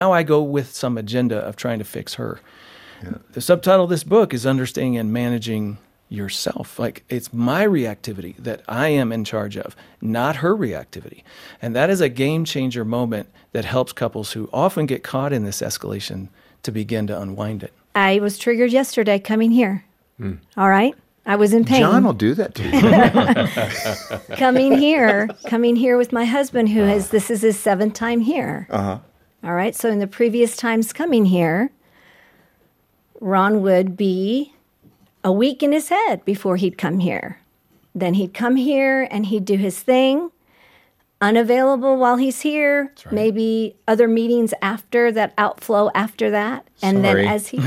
Now I go with some agenda of trying to fix her. Yeah. The subtitle of this book is Understanding and Managing Yourself. Like, it's my reactivity that I am in charge of, not her reactivity. And that is a game changer moment that helps couples who often get caught in this escalation to begin to unwind it. I was triggered yesterday coming here. All right? I was in pain. John will do that to you. coming here with my husband, this is his 7th time here. Uh-huh. All right? So in the previous times coming here, Ron would be a week in his head before he'd come here. Then he'd come here and he'd do his thing, unavailable while he's here, right. Maybe other meetings after that, outflow after that. And Sorry.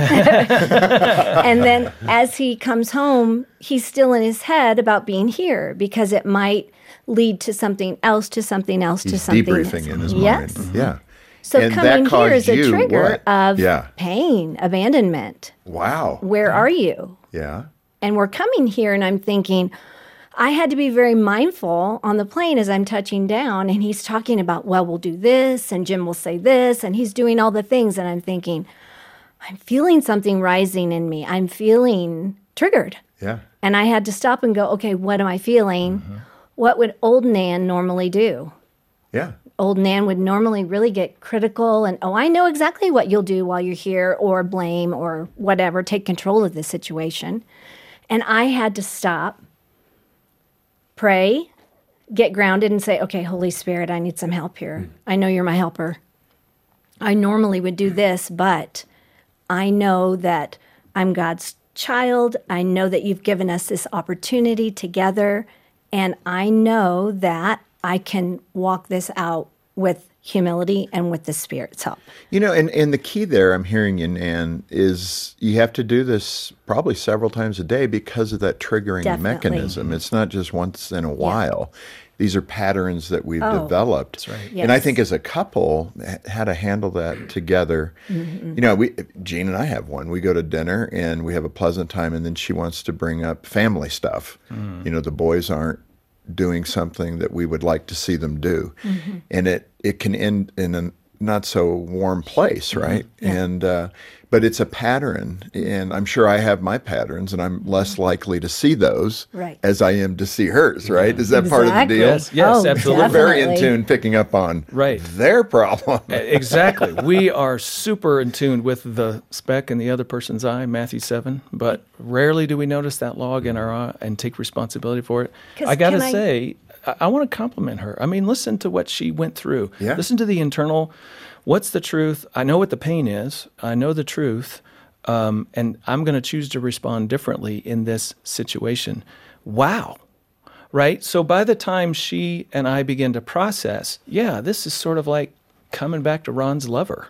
then as he comes home, he's still in his head about being here because it might lead to something else, to something else, he's to something else. Debriefing in his yes. mind. Yeah. So and coming here is a trigger what? of pain, abandonment. Wow. Where are you? Yeah. And we're coming here, and I'm thinking, I had to be very mindful on the plane as I'm touching down, and he's talking about, well, we'll do this, and Jim will say this, and he's doing all the things, and I'm thinking, I'm feeling something rising in me. I'm feeling triggered. Yeah. And I had to stop and go, okay, what am I feeling? Mm-hmm. What would old Nan normally do? Yeah. Old Nan would normally really get critical and, I know exactly what you'll do while you're here, or blame or whatever, take control of the situation. And I had to stop, pray, get grounded and say, okay, Holy Spirit, I need some help here. I know you're my helper. I normally would do this, but I know that I'm God's child. I know that you've given us this opportunity together, and I know that I can walk this out with humility and with the Spirit's help. You know, and the key there, I'm hearing you, Nan, is you have to do this probably several times a day because of that triggering mechanism. It's not just once in a while. Yeah. These are patterns that we've developed. That's right. Yes. And I think as a couple, how to handle that together. Mm-hmm. You know, Jean and I have one. We go to dinner and we have a pleasant time, and then she wants to bring up family stuff. You know, the boys aren't doing something that we would like to see them do. Mm-hmm. And it can end in a not so warm place, right? Mm-hmm. Yeah. And but it's a pattern, and I'm sure I have my patterns, and I'm less likely to see those as I am to see hers, right? Is that part of the deal? Yes, absolutely. We're very in tune picking up on their problem. Exactly. We are super in tune with the speck in the other person's eye, Matthew 7, but rarely do we notice that log in our eye and take responsibility for it. I got to say, I want to compliment her. I mean, listen to what she went through. Yeah. Listen to the internal, what's the truth? I know what the pain is. I know the truth. And I'm going to choose to respond differently in this situation. Wow. Right? So by the time she and I begin to process, this is sort of like coming back to Ron's lover.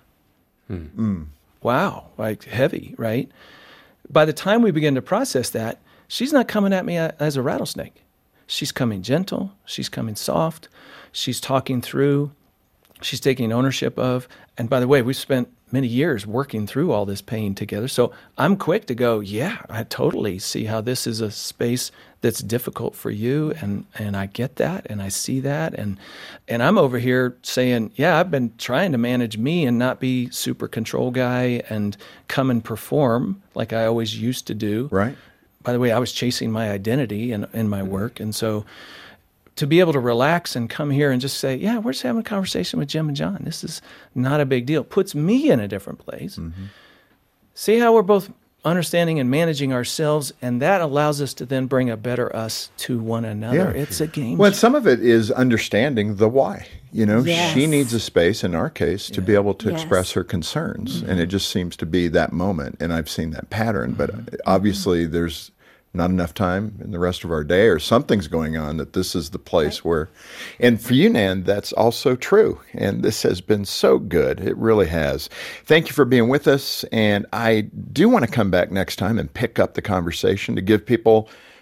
Wow. Like heavy, right? By the time we begin to process that, she's not coming at me as a rattlesnake. She's coming gentle. She's coming soft. She's talking through. She's taking ownership of. And by the way, we've spent many years working through all this pain together. So I'm quick to go, I totally see how this is a space that's difficult for you. And I get that. And I see that. And I'm over here saying, I've been trying to manage me and not be super control guy and come and perform like I always used to do. Right. By the way, I was chasing my identity in my work. And so to be able to relax and come here and just say, we're just having a conversation with Jim and John. This is not a big deal. Puts me in a different place. Mm-hmm. See how we're both understanding and managing ourselves, and that allows us to then bring a better us to one another. Yeah. It's a game. Well, some of it is understanding the why. You know, she needs a space, in our case, to be able to express her concerns. Mm-hmm. And it just seems to be that moment. And I've seen that pattern. But obviously there's not enough time in the rest of our day, or something's going on that this is the place where, and for you, Nan, that's also true. And this has been so good. It really has. Thank you for being with us. And I do want to come back next time and pick up the conversation to give people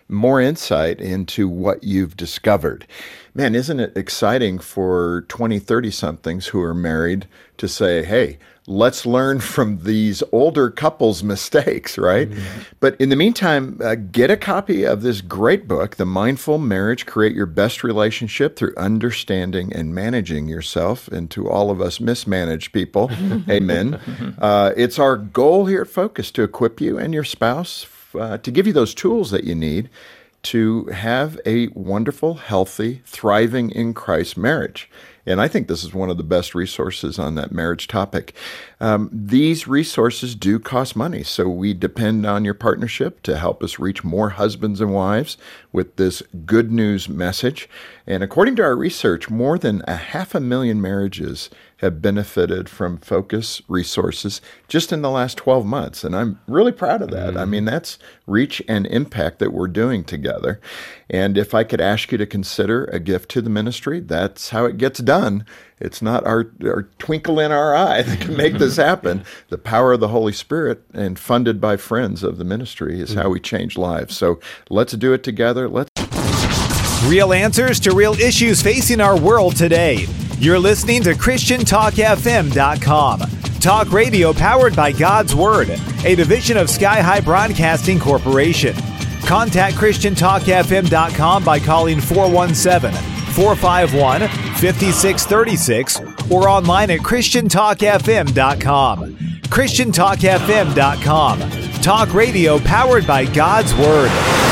more insight into what you've discovered. Man, isn't it exciting for 20, 30-somethings who are married to say, hey, let's learn from these older couples' mistakes, right? Mm-hmm. But in the meantime, get a copy of this great book, The Mindful Marriage, Create Your Best Relationship Through Understanding and Managing Yourself. And to all of us mismanaged people, amen. It's our goal here at Focus to equip you and your spouse to give you those tools that you need to have a wonderful, healthy, thriving in Christ marriage. And I think this is one of the best resources on that marriage topic. These resources do cost money, so we depend on your partnership to help us reach more husbands and wives with this good news message. And according to our research, more than 500,000 marriages have benefited from Focus resources just in the last 12 months. And I'm really proud of that. I mean, that's reach and impact that we're doing together. And if I could ask you to consider a gift to the ministry, that's how it gets done. It's not our twinkle in our eye that can make this happen. The power of the Holy Spirit and funded by friends of the ministry is how we change lives. So let's do it together. Real answers to real issues facing our world today. You're listening to ChristianTalkFM.com. Talk radio powered by God's Word, a division of Sky High Broadcasting Corporation. Contact ChristianTalkFM.com by calling 417-451-5636 or online at ChristianTalkFM.com. ChristianTalkFM.com. Talk radio powered by God's Word.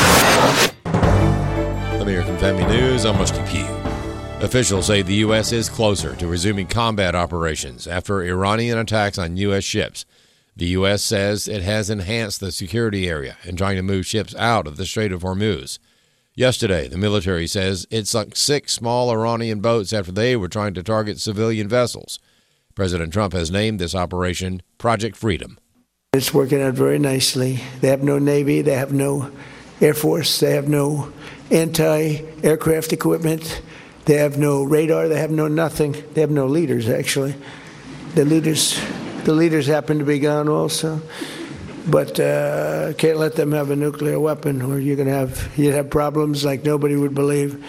Let me hear from Family News. I'm Rusty Pugh. Officials say the U.S. is closer to resuming combat operations after Iranian attacks on U.S. ships. The U.S. says it has enhanced the security area in trying to move ships out of the Strait of Hormuz. Yesterday, the military says it sunk 6 small Iranian boats after they were trying to target civilian vessels. President Trump has named this operation Project Freedom. It's working out very nicely. They have no Navy, they have no Air Force, they have no anti-aircraft equipment. They have no radar. They have no nothing. They have no leaders, actually. The leaders happen to be gone also. But can't let them have a nuclear weapon, or you'd have problems like nobody would believe.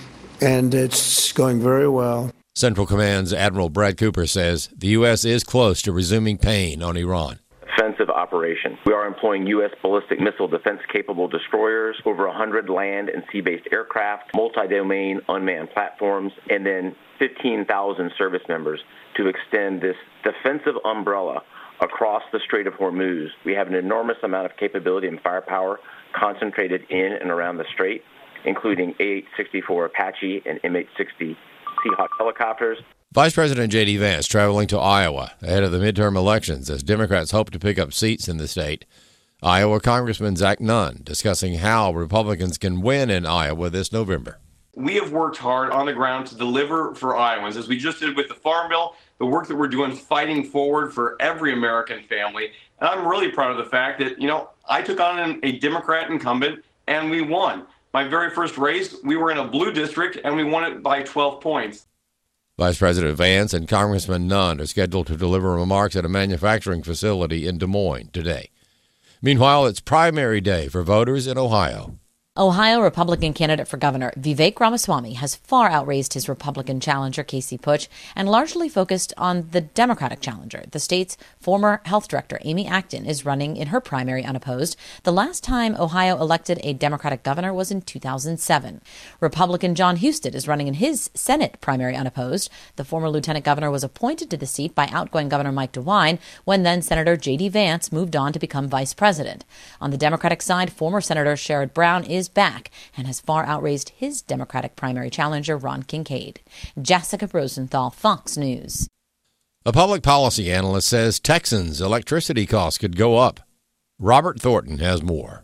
And it's going very well. Central Command's Admiral Brad Cooper says the U.S. is close to resuming pain on Iran. Offensive operation. We are employing U.S. ballistic missile defense-capable destroyers, over 100 land and sea-based aircraft, multi-domain unmanned platforms, and then 15,000 service members to extend this defensive umbrella across the Strait of Hormuz. We have an enormous amount of capability and firepower concentrated in and around the strait, including A-864 Apache and M-860 Seahawk helicopters. Vice President J.D. Vance traveling to Iowa ahead of the midterm elections as Democrats hope to pick up seats in the state. Iowa Congressman Zach Nunn discussing how Republicans can win in Iowa this November. We have worked hard on the ground to deliver for Iowans, as we just did with the Farm Bill, the work that we're doing fighting forward for every American family. And I'm really proud of the fact that, I took on a Democrat incumbent and we won. My very first race, we were in a blue district and we won it by 12 points. Vice President Vance and Congressman Nunn are scheduled to deliver remarks at a manufacturing facility in Des Moines today. Meanwhile, it's primary day for voters in Ohio. Ohio Republican candidate for governor Vivek Ramaswamy has far outraised his Republican challenger Casey Pusch and largely focused on the Democratic challenger. The state's former health director Amy Acton is running in her primary unopposed. The last time Ohio elected a Democratic governor was in 2007. Republican John Husted is running in his Senate primary unopposed. The former lieutenant governor was appointed to the seat by outgoing Governor Mike DeWine when then Senator J.D. Vance moved on to become vice president. On the Democratic side, former Senator Sherrod Brown is back and has far outraised his Democratic primary challenger, Ron Kincaid. Jessica Rosenthal, Fox News. A public policy analyst says Texans' electricity costs could go up. Robert Thornton has more.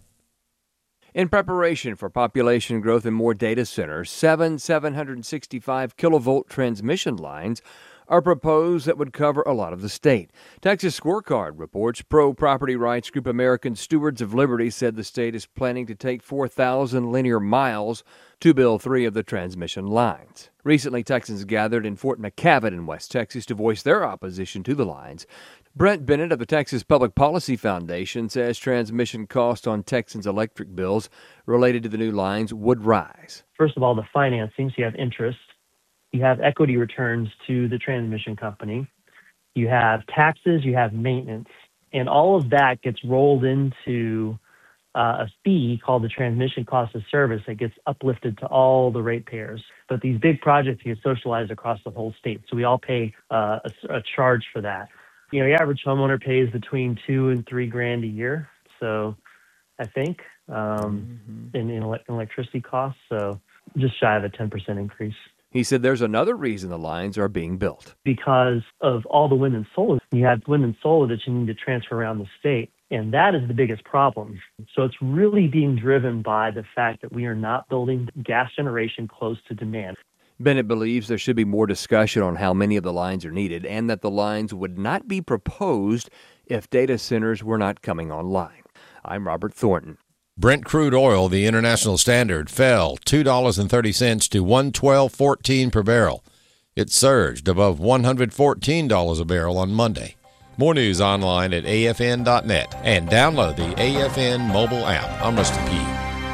In preparation for population growth and more data centers, 765 kilovolt transmission lines are proposed that would cover a lot of the state. Texas Scorecard reports pro-property rights group American Stewards of Liberty said the state is planning to take 4,000 linear miles to build 3 of the transmission lines. Recently, Texans gathered in Fort McCavett in West Texas to voice their opposition to the lines. Brent Bennett of the Texas Public Policy Foundation says transmission costs on Texans' electric bills related to the new lines would rise. First of all, the financing, so you have interest. You have equity returns to the transmission company. You have taxes, you have maintenance. And all of that gets rolled into a fee called the transmission cost of service that gets uplifted to all the ratepayers. But these big projects get socialized across the whole state. So we all pay a charge for that. You know, your average homeowner pays between $2,000 and $3,000 a year. So I think in electricity costs. So just shy of a 10% increase. He said there's another reason the lines are being built. Because of all the wind and solar. You have wind and solar that you need to transfer around the state. And that is the biggest problem. So it's really being driven by the fact that we are not building gas generation close to demand. Bennett believes there should be more discussion on how many of the lines are needed and that the lines would not be proposed if data centers were not coming online. I'm Robert Thornton. Brent crude oil, the international standard, fell $2.30 to $112.14 per barrel. It surged above $114 a barrel on Monday. More news online at afn.net and download the AFN mobile app. I'm Rusty P.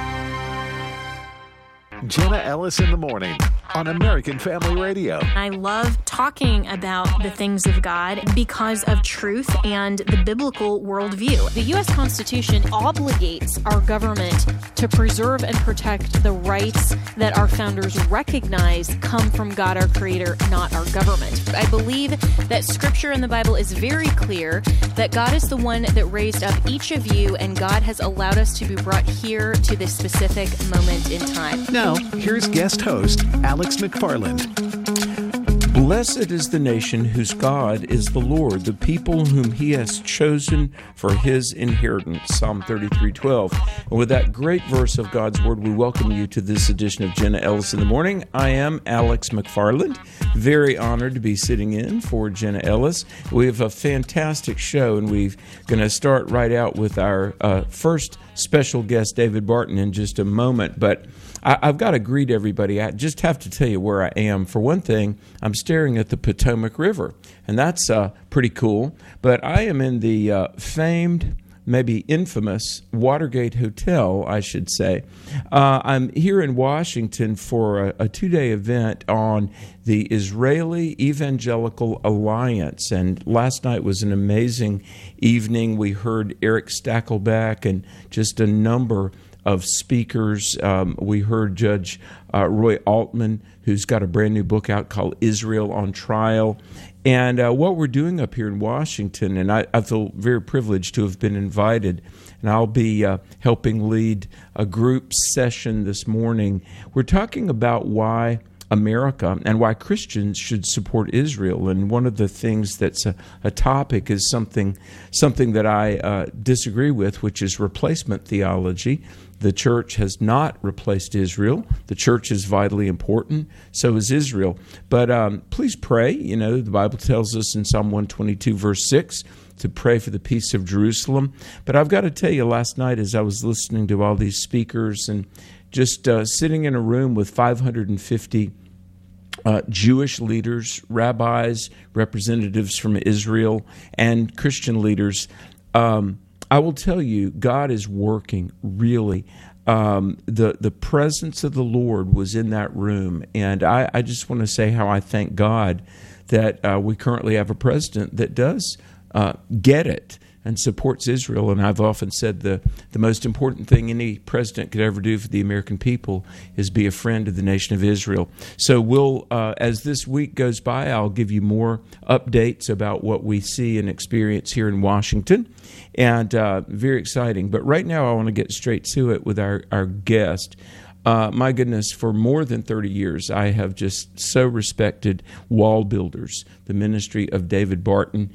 Jenna Ellis in the morning on American Family Radio. I love talking about the things of God because of truth and the biblical worldview. The U.S. Constitution obligates our government to preserve and protect the rights that our founders recognize come from God, our Creator, not our government. I believe that Scripture in the Bible is very clear that God is the one that raised up each of you, and God has allowed us to be brought here to this specific moment in time. Now, here's guest host Alex McFarland. Blessed is the nation whose God is the Lord, the people whom he has chosen for his inheritance. Psalm 33:12. And with that great verse of God's word, we welcome you to this edition of Jenna Ellis in the Morning. I am Alex McFarland. Very honored to be sitting in for Jenna Ellis. We have a fantastic show, and we're going to start right out with our first special guest, David Barton, in just a moment. But I've got to greet everybody. I just have to tell you where I am. For one thing, I'm staring at the Potomac River, and that's pretty cool. But I am in the famed, maybe infamous, Watergate Hotel, I should say. I'm here in Washington for a 2-day event on the Israeli Evangelical Alliance, and last night was an amazing evening. We heard Eric Stakelbeck and just a number of speakers. We heard Judge Roy Altman, who's got a brand new book out called Israel on Trial. And what we're doing up here in Washington, and I feel very privileged to have been invited, and I'll be helping lead a group session this morning. We're talking about why America and why Christians should support Israel. And one of the things that's a topic is something that I disagree with, which is replacement theology. The church has not replaced Israel. The church is vitally important. So is Israel. But please pray. You know, the Bible tells us in Psalm 122, verse 6, to pray for the peace of Jerusalem. But I've got to tell you, last night as I was listening to all these speakers and just sitting in a room with 550 Jewish leaders, rabbis, representatives from Israel, and Christian leaders, I will tell you, God is working, really. The presence of the Lord was in that room, and I just want to say how I thank God that we currently have a president that does get it and supports Israel. And I've often said the most important thing any president could ever do for the American people is be a friend of the nation of Israel. So we'll, as this week goes by, I'll give you more updates about what we see and experience here in Washington. And very exciting. But right now I want to get straight to it with our guest. My goodness, for more than 30 years, I have just so respected Wall Builders, the ministry of David Barton.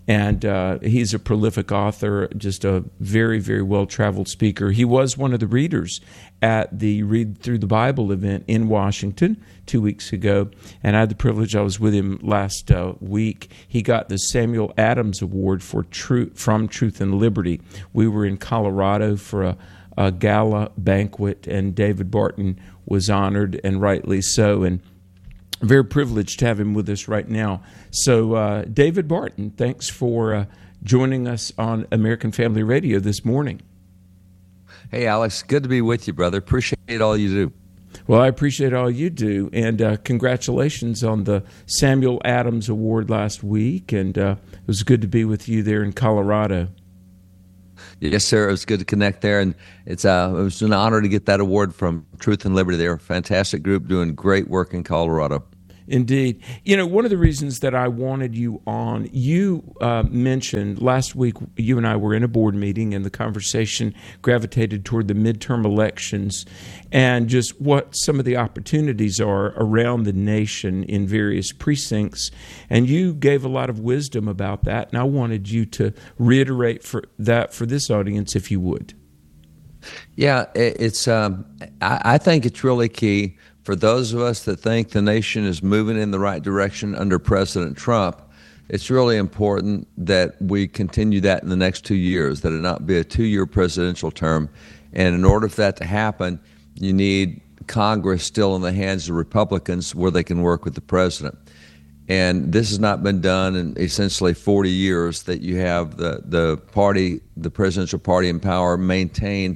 And he's a prolific author, just a very, very well-traveled speaker. He was one of the readers at the Read Through the Bible event in Washington 2 weeks ago, and I had the privilege, I was with him last week. He got the Samuel Adams Award for from Truth and Liberty. We were in Colorado for a gala banquet, and David Barton was honored, and rightly so, and very privileged to have him with us right now. So, David Barton, thanks for joining us on American Family Radio this morning. Hey, Alex, good to be with you, brother. Appreciate all you do. Well, I appreciate all you do, and congratulations on the Samuel Adams Award last week, and it was good to be with you there in Colorado. Yes, sir. It was good to connect there, and it was an honor to get that award from Truth and Liberty. They're a fantastic group doing great work in Colorado. Indeed. You know, one of the reasons that I wanted you on, you mentioned last week, you and I were in a board meeting, and the conversation gravitated toward the midterm elections and just what some of the opportunities are around the nation in various precincts. And you gave a lot of wisdom about that, and I wanted you to reiterate for this audience, if you would. Yeah, it's. I think it's really key for those of us that think the nation is moving in the right direction under President Trump. It's really important that we continue that in the next 2 years, that it not be a 2-year presidential term. And in order for that to happen, you need Congress still in the hands of Republicans where they can work with the president. And this has not been done in essentially 40 years, that you have the presidential party in power maintain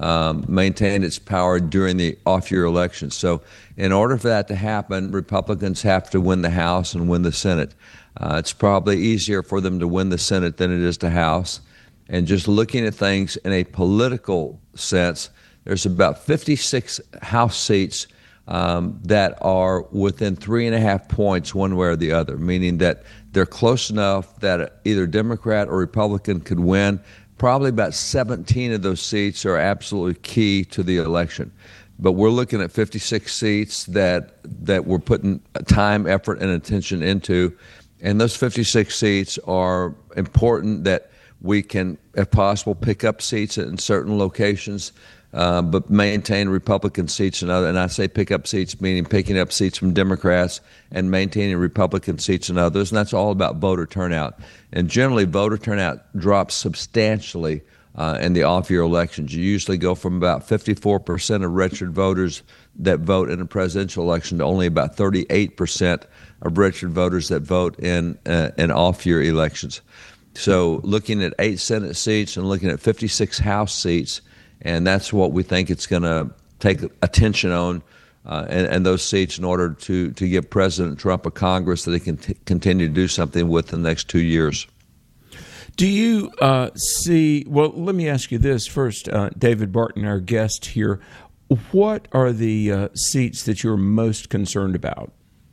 its power during the off-year elections. So in order for that to happen, Republicans have to win the House and win the Senate. It's probably easier for them to win the Senate than it is the House. And just looking at things in a political sense, there's about 56 House seats that are within 3.5 points one way or the other, meaning that they're close enough that either Democrat or Republican could win. Probably about 17 of those seats are absolutely key to the election. But we're looking at 56 seats that we're putting time, effort, and attention into. And those 56 seats are important that we can, if possible, pick up seats in certain locations, but maintain Republican seats in other. And I say pick up seats, meaning picking up seats from Democrats and maintaining Republican seats in others. And that's all about voter turnout. And generally, voter turnout drops substantially in the off-year elections. You usually go from about 54% of registered voters that vote in a presidential election to only about 38% of registered voters that vote in off-year elections. So looking at 8 Senate seats and looking at 56 House seats, and that's what we think it's going to take attention on, and those seats in order to give President Trump a Congress that he can continue to do something with in the next 2 years. Do you see, well, let me ask you this first, David Barton, our guest here. What are the seats that you're most concerned about?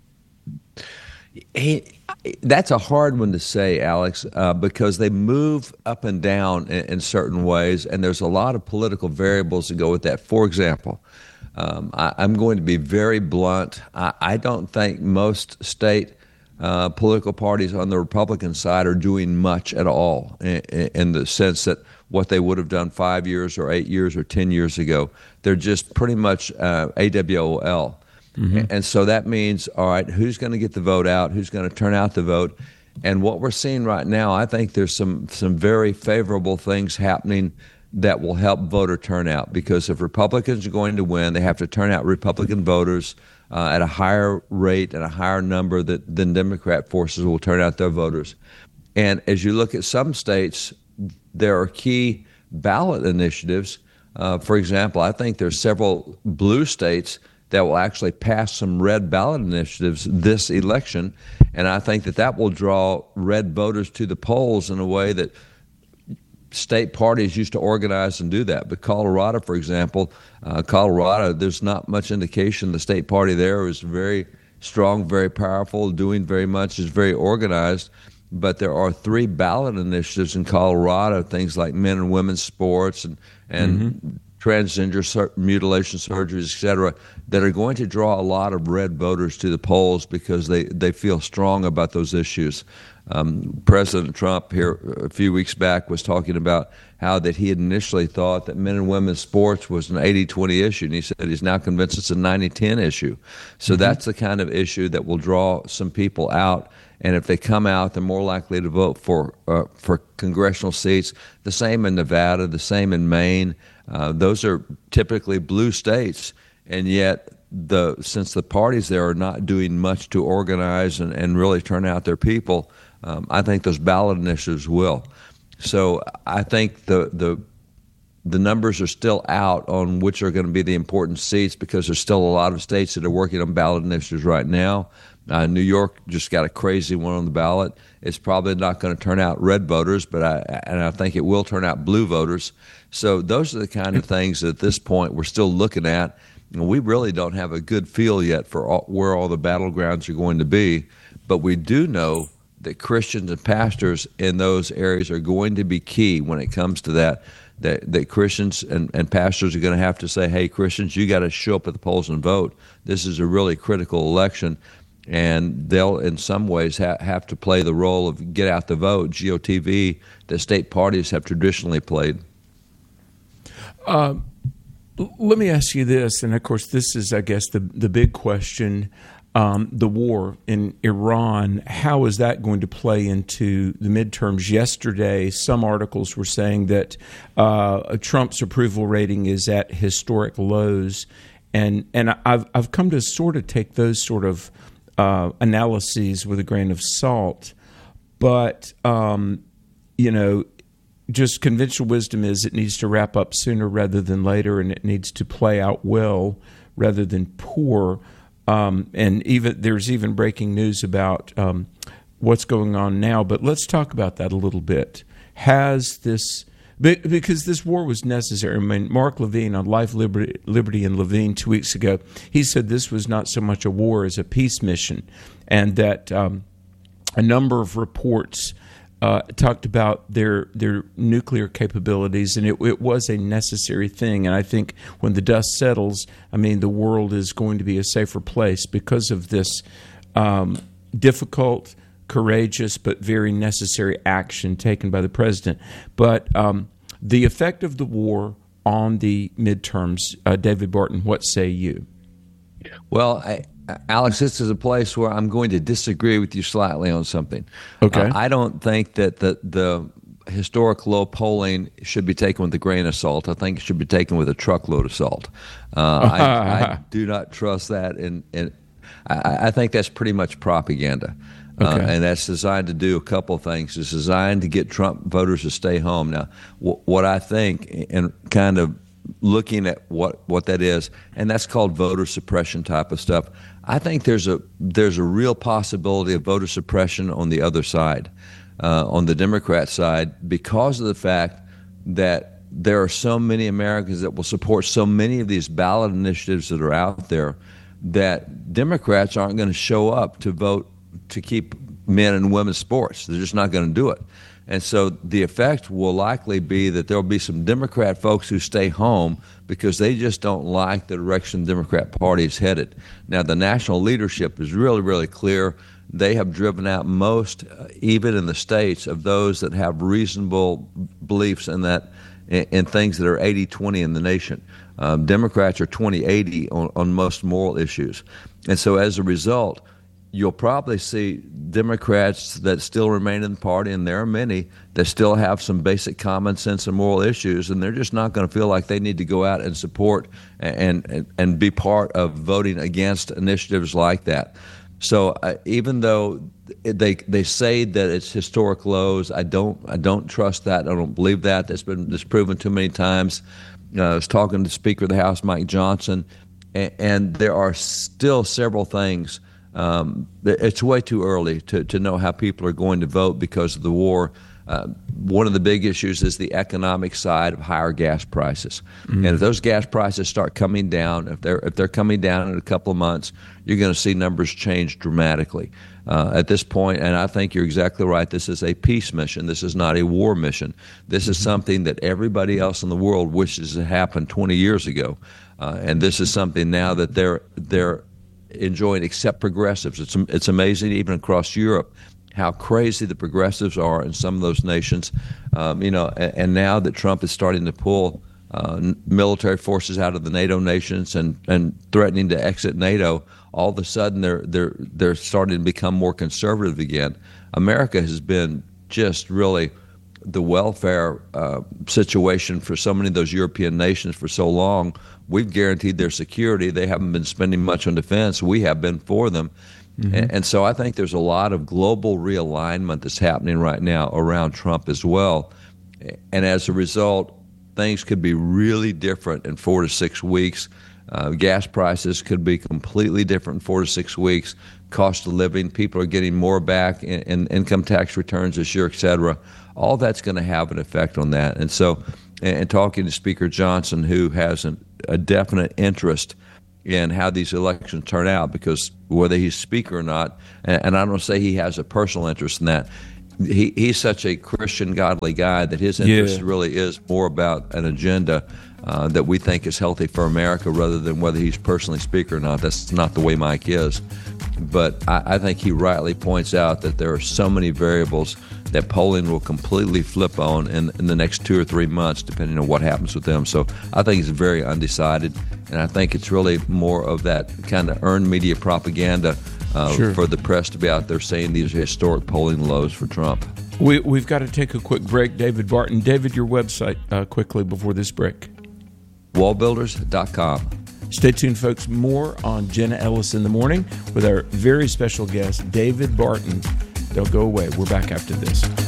That's a hard one to say, Alex, because they move up and down in certain ways, and there's a lot of political variables that go with that. For example, I'm going to be very blunt. I don't think most state political parties on the Republican side are doing much at all in the sense that what they would have done 5 years or 8 years or 10 years ago. They're just pretty much AWOL. Mm-hmm. And so that means, all right, who's going to get the vote out? Who's going to turn out the vote? And what we're seeing right now, I think there's some very favorable things happening that will help voter turnout, because if Republicans are going to win, they have to turn out Republican voters at a higher rate and a higher number than Democrat forces will turn out their voters. And as you look at some states, there are key ballot initiatives. For example, I think there's several blue states that will actually pass some red ballot initiatives this election, and I think that will draw red voters to the polls in a way that state parties used to organize and do that. But Colorado, for example, there's not much indication the state party there is very strong, very powerful, doing very much, is very organized. But there are 3 ballot initiatives in Colorado, things like men and women's sports and mm-hmm. transgender mutilation surgeries, et cetera, that are going to draw a lot of red voters to the polls because they feel strong about those issues. President Trump here a few weeks back was talking about how that he had initially thought that men and women's sports was an 80-20 issue, and he said he's now convinced it's a 90-10 issue. So that's the kind of issue that will draw some people out, and if they come out, they're more likely to vote for congressional seats. The same in Nevada, the same in Maine. Those are typically blue states, and yet since the parties there are not doing much to organize and really turn out their people, I think those ballot initiatives will. So I think the numbers are still out on which are going to be the important seats because there's still a lot of states that are working on ballot initiatives right now. New York just got a crazy one on the ballot. It's probably not going to turn out red voters, but I think it will turn out blue voters. So those are the kind of things that at this point we're still looking at. And we really don't have a good feel yet for where all the battlegrounds are going to be, but we do know that Christians and pastors in those areas are going to be key when it comes to that Christians and pastors are going to have to say, hey, Christians, you got to show up at the polls and vote. This is a really critical election, and they'll in some ways have to play the role of get out the vote, GOTV, that state parties have traditionally played. Let me ask you this, and of course this is, I guess, the big question. The war in Iran, how is that going to play into the midterms? Yesterday, some articles were saying that Trump's approval rating is at historic lows, and I've come to sort of take those sort of analyses with a grain of salt, but just conventional wisdom is it needs to wrap up sooner rather than later, and it needs to play out well rather than poor. And there's even breaking news about what's going on now. But let's talk about that a little bit. Has this, because this war was necessary. I mean, Mark Levine on Life, Liberty, and Levine 2 weeks ago, he said this was not so much a war as a peace mission, and that a number of reports talked about their nuclear capabilities, and it was a necessary thing. And I think when the dust settles, I mean, the world is going to be a safer place because of this difficult, courageous, but very necessary action taken by the president. But the effect of the war on the midterms, David Barton, what say you? Well, Alex, this is a place where I'm going to disagree with you slightly on something. Okay. I don't think that the historic low polling should be taken with a grain of salt. I think it should be taken with a truckload of salt. I do not trust that, and I think that's pretty much propaganda. Okay. And that's designed to do a couple of things. It's designed to get Trump voters to stay home. Now, what I think, and kind of looking at what that is, and that's called voter suppression type of stuff. I think there's a real possibility of voter suppression on the other side, on the Democrat side, because of the fact that there are so many Americans that will support so many of these ballot initiatives that are out there that Democrats aren't going to show up to vote to keep men and women's sports. They're just not going to do it. And so the effect will likely be that there will be some Democrat folks who stay home because they just don't like the direction the Democrat Party is headed. Now, the national leadership is really, really clear. They have driven out most, even in the states, of those that have reasonable beliefs in things that are 80-20 in the nation. Democrats are 20-80 on most moral issues. And so as a result, you'll probably see Democrats that still remain in the party, and there are many that still have some basic common sense and moral issues, and they're just not going to feel like they need to go out and support and be part of voting against initiatives like that. So even though they say that it's historic lows, I don't trust that. I don't believe that. That's been disproven too many times. I was talking to Speaker of the House, Mike Johnson, and there are still several things. It's way too early to know how people are going to vote because of the war. One of the big issues is the economic side of higher gas prices. And if those gas prices start coming down, if they're coming down in a couple of months, you're going to see numbers change dramatically. At this point, and I think you're exactly right, this is a peace mission. This is not a war mission. This is something that everybody else in the world wishes had happened 20 years ago. And this is something now that they're enjoying, except progressives. It's amazing, even across Europe, how crazy the progressives are in some of those nations. And now that Trump is starting to pull military forces out of the NATO nations and threatening to exit NATO, all of a sudden they're starting to become more conservative again. America has been just really the welfare situation for so many of those European nations for so long. We've guaranteed their security. They haven't been spending much on defense. We have been for them. And so I think there's a lot of global realignment that's happening right now around Trump as well. And as a result, things could be really different in 4 to 6 weeks. Gas prices could be completely different in 4 to 6 weeks. Cost of living, people are getting more back in income tax returns this year, et cetera. All that's going to have an effect on that. And so, and talking to Speaker Johnson, who has a definite interest in how these elections turn out, because whether he's speaker or not, and I don't say he has a personal interest in that, he's such a Christian, godly guy that his interest really is more about an agenda that we think is healthy for America rather than whether he's personally speaker or not. That's not the way Mike is. But I think he rightly points out that there are so many variables that polling will completely flip on in the next 2 or 3 months, depending on what happens with them. So I think it's very undecided, and I think it's really more of that kind of earned media propaganda for the press to be out there saying these are historic polling lows for Trump. We've got to take a quick break. David Barton. David, your website quickly before this break. Wallbuilders.com. Stay tuned, folks. More on Jenna Ellis in the Morning with our very special guest, David Barton. Don't go away. We're back after this.